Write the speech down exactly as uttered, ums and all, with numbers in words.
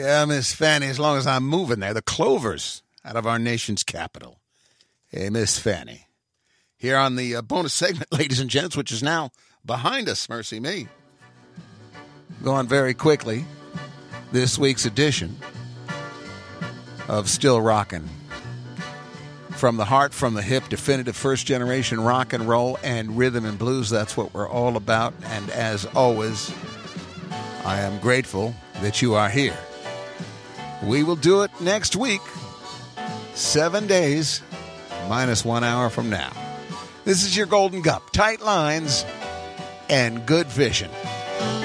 Yeah, Miss Fanny, as long as I'm moving there. The Clovers out of our nation's capital. Hey, Miss Fanny. Here on the uh, bonus segment, ladies and gents, which is now behind us, mercy me. Going very quickly, this week's edition of Still Rockin'. From the heart, from the hip, definitive first-generation rock and roll and rhythm and blues. That's what we're all about. And as always, I am grateful that you are here. We will do it next week, seven days, minus one hour from now. This is your Golden Gup. Tight lines and good vision.